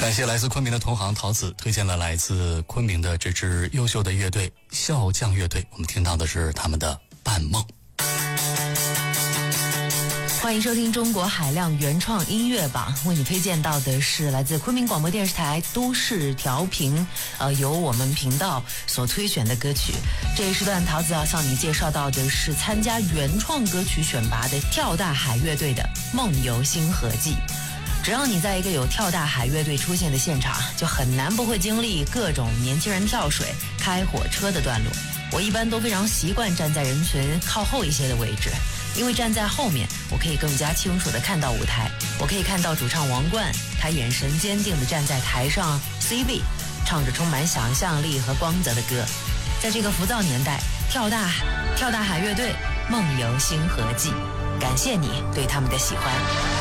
感谢来自昆明的同行桃子推荐了来自昆明的这支优秀的乐队笑匠乐队，我们听到的是他们的《半梦》。 欢迎收听中国海量原创音乐榜，为你推荐到的是来自昆明广播电视台都市调频由我们频道所推选的歌曲。这一时段桃子要向你介绍到的是参加原创歌曲选拔的跳大海乐队的《梦游星河记》。只要你在一个有跳大海乐队出现的现场，就很难不会经历各种年轻人跳水、开火车的段落。我一般都非常习惯站在人群靠后一些的位置，因为站在后面我可以更加清楚地看到舞台，我可以看到主唱王冠，他眼神坚定地站在台上 C 位，唱着充满想象力和光泽的歌。在这个浮躁年代，跳大海乐队《梦游星河记》，感谢你对他们的喜欢。